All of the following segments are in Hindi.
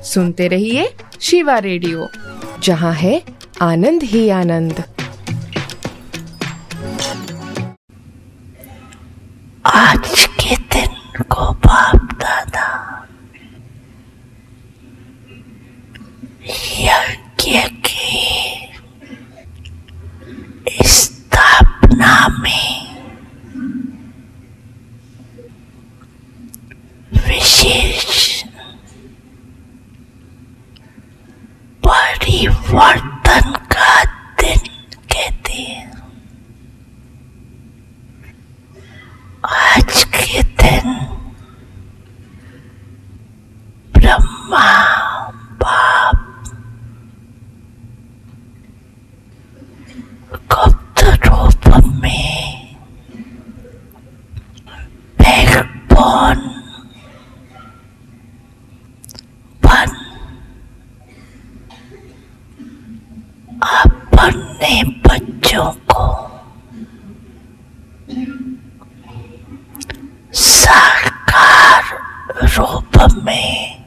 सुनते रहिए शिवा रेडियो, जहाँ है आनंद ही आनंद। आज के दिन को बाप दादा यज्ञ की स्थापना में विशेष परिवर्तन का दिन कहते हैं। आज के दिन ब्रह्मा बाप गुप्त रूप में बैकबोन बन अपने बच्चों को साकार रूप में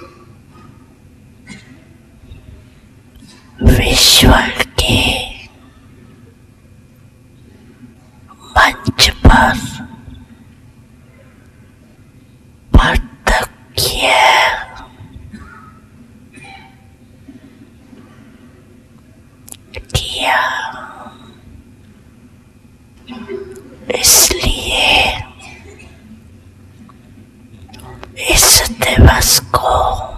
विश्व के मंच पर प्रत्यक्ष किया। इसलिए इस दिवस को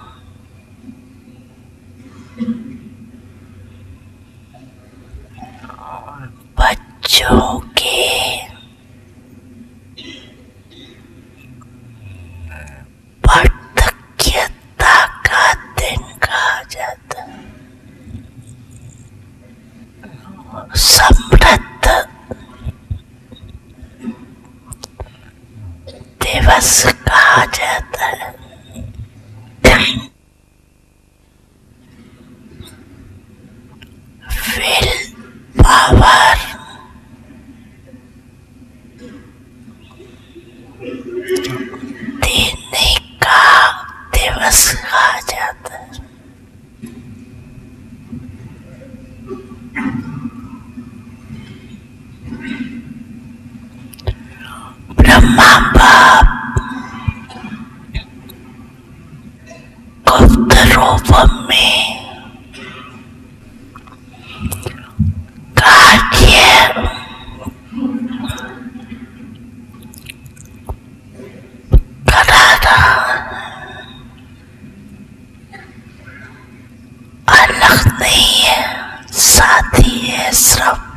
बच्चों के प्रत्यक्षता का दिन कहा जाता है। समृद्ध दिवस कहा जाता है। विल पावर देने का दिवस कहा जाता है। ब्रह्मा बाप गुप्त रूप में कार्य कराना अलग नहीं है, साथ ही है, श्रम